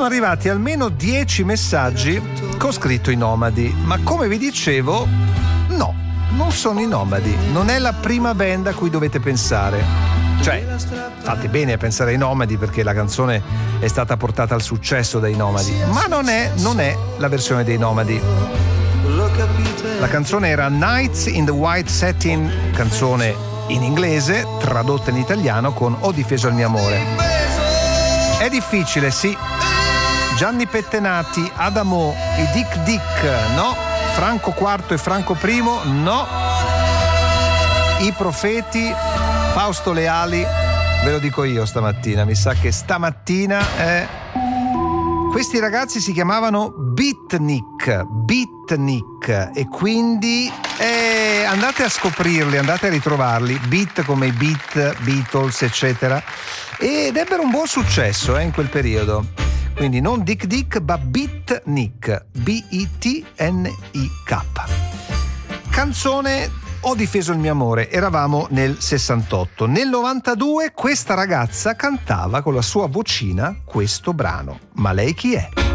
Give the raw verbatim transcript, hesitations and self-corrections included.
sono arrivati almeno dieci messaggi con scritto i Nomadi, ma come vi dicevo, no, non sono i Nomadi, non è la prima band a cui dovete pensare. Cioè, fate bene a pensare ai Nomadi perché la canzone è stata portata al successo dai Nomadi, ma non è, non è la versione dei Nomadi. La canzone era Nights in the White Satin, canzone in inglese tradotta in italiano con Ho difeso il mio amore. È difficile, sì. Gianni Pettenati, Adamo, i Dick Dick, no. Franco quarto e Franco primo, no. I Profeti, Fausto Leali, ve lo dico io stamattina, mi sa che stamattina eh, questi ragazzi si chiamavano Beatnik, Beatnik, e quindi eh, andate a scoprirli, andate a ritrovarli, beat come i Beat, Beatles, eccetera, ed ebbero un buon successo eh, in quel periodo. Quindi non Dick Dick, ma Beatnik, B I T N I K. Canzone Ho difeso il mio amore, eravamo nel sessantotto. Nel novantadue questa ragazza cantava con la sua vocina questo brano. Ma lei chi è?